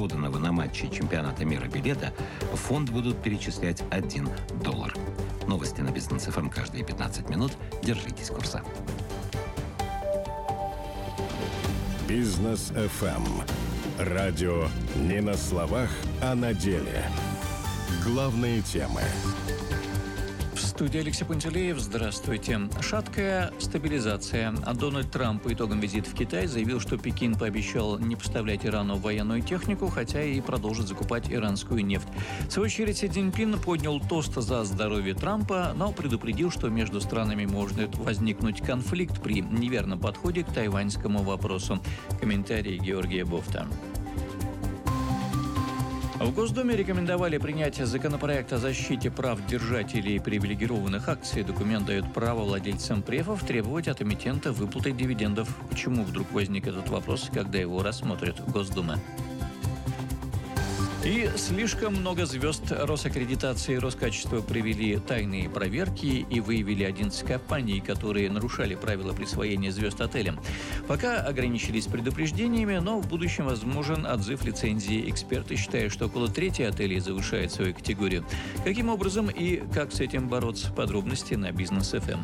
проданного на матче чемпионата мира билета в фонд будут перечислять $1. Новости на Бизнес ФМ каждые 15 минут. Держитесь курса. Бизнес ФМ. Радио не на словах, а на деле. Главные темы. В студии Алексей Пантелеев. Здравствуйте. Шаткая стабилизация. А Дональд Трамп по итогам визита в Китай заявил, что Пекин пообещал не поставлять Ирану военную технику, хотя и продолжит закупать иранскую нефть. В свою очередь, Си Цзиньпин поднял тост за здоровье Трампа, но предупредил, что между странами может возникнуть конфликт при неверном подходе к тайваньскому вопросу. Комментарий Георгия Бофта. В Госдуме рекомендовали принять законопроект о защите прав держателей привилегированных акций. Документ дает право владельцам префов требовать от эмитента выплаты дивидендов. Почему вдруг возник этот вопрос, когда его рассмотрит Госдума? И слишком много звезд Росаккредитации и Роскачества провели тайные проверки и выявили 11 компаний, которые нарушали правила присвоения звезд отелям. Пока ограничились предупреждениями, но в будущем возможен отзыв лицензии. Эксперты считают, что около трети отелей завышает свою категорию. Каким образом и как с этим бороться? Подробности на Бизнес ФМ.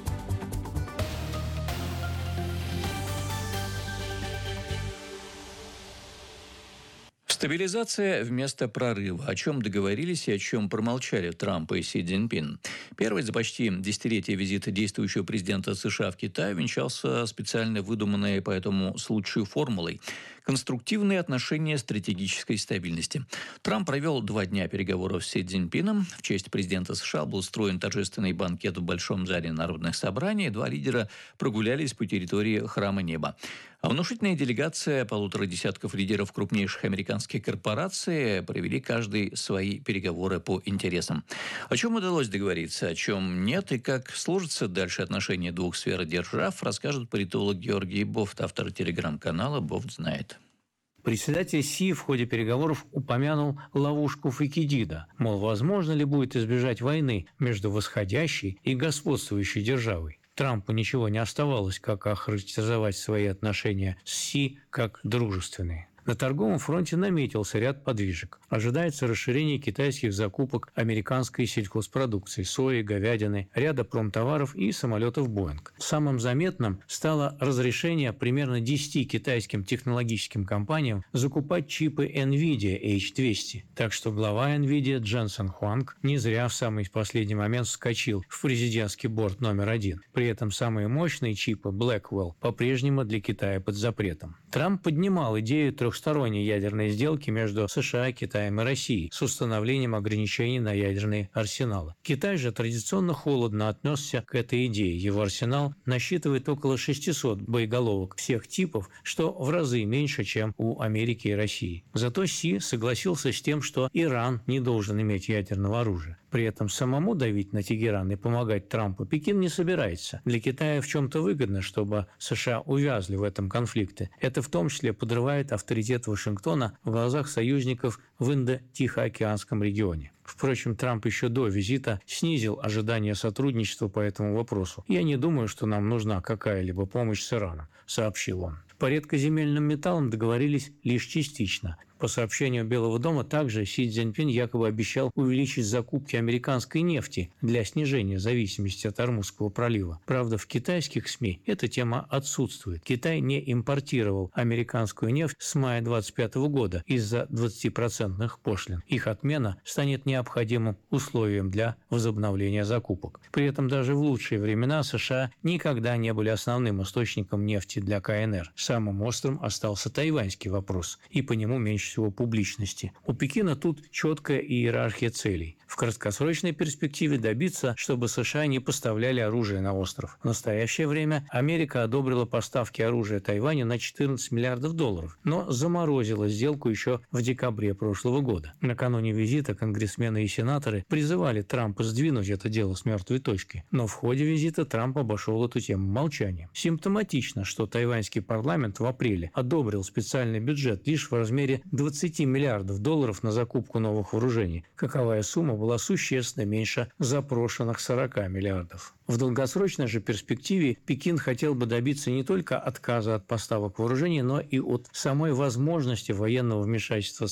Стабилизация вместо прорыва. О чем договорились и о чем промолчали Трамп и Си Цзиньпин. Первый за почти десятилетие визита действующего президента США в Китай венчался специально выдуманной по этому случаю формулой – конструктивные отношения стратегической стабильности. Трамп провел 2 дня переговоров с Си Цзиньпином. В честь президента США был устроен торжественный банкет в Большом зале народных собраний. 2 лидера прогулялись по территории Храма Неба. А внушительная делегация 1,5 десятков лидеров крупнейших американских корпораций провели каждый свои переговоры по интересам. О чем удалось договориться, о чем нет и как сложатся дальше отношения двух сфер держав, расскажет политолог Георгий Бофт, автор телеграм-канала «Бофт знает». Председатель Си в ходе переговоров упомянул ловушку Фукидида, мол, возможно ли будет избежать войны между восходящей и господствующей державой. Трампу ничего не оставалось, как охарактеризовать свои отношения с Си как дружественные. На торговом фронте наметился ряд подвижек. Ожидается расширение китайских закупок американской сельхозпродукции, сои, говядины, ряда промтоваров и самолетов «Боинг». Самым заметным стало разрешение примерно 10 китайским технологическим компаниям закупать чипы NVIDIA H200. Так что глава NVIDIA Дженсен Хуанг не зря в самый последний момент вскочил в президентский борд номер 1. При этом самые мощные чипы Blackwell по-прежнему для Китая под запретом. Трамп поднимал идею трехсторонней ядерной сделки между США, Китаем и Россией с установлением ограничений на ядерные арсеналы. Китай же традиционно холодно отнесся к этой идее. Его арсенал насчитывает около 600 боеголовок всех типов, что в разы меньше, чем у Америки и России. Зато Си согласился с тем, что Иран не должен иметь ядерного оружия. При этом самому давить на Тегеран и помогать Трампу Пекин не собирается. Для Китая в чем-то выгодно, чтобы США увязли в этом конфликте. Это в том числе подрывает авторитет Вашингтона в глазах союзников в Индо-Тихоокеанском регионе. Впрочем, Трамп еще до визита снизил ожидания сотрудничества по этому вопросу. «Я не думаю, что нам нужна какая-либо помощь с Ираном», – сообщил он. По редкоземельным металлам договорились лишь частично. По сообщению Белого дома, также Си Цзиньпин якобы обещал увеличить закупки американской нефти для снижения зависимости от Ормузского пролива. Правда, в китайских СМИ эта тема отсутствует. Китай не импортировал американскую нефть с мая 2025 года из-за 20% пошлин. Их отмена станет необходимым условием для возобновления закупок. При этом даже в лучшие времена США никогда не были основным источником нефти для КНР. Самым острым остался тайваньский вопрос, и по нему меньше всего публичности. У Пекина тут четкая иерархия целей. В краткосрочной перспективе добиться, чтобы США не поставляли оружие на остров. В настоящее время Америка одобрила поставки оружия Тайваню на $14 миллиардов, но заморозила сделку еще в декабре прошлого года. Накануне визита конгрессмены и сенаторы призывали Трампа сдвинуть это дело с мертвой точки, но в ходе визита Трамп обошел эту тему молчанием. Симптоматично, что тайваньский парламент в апреле одобрил специальный бюджет лишь в размере $20 миллиардов на закупку новых вооружений. Каковая сумма была существенно меньше запрошенных 40 миллиардов. В долгосрочной же перспективе Пекин хотел бы добиться не только отказа от поставок вооружений, но и от самой возможности военного вмешательства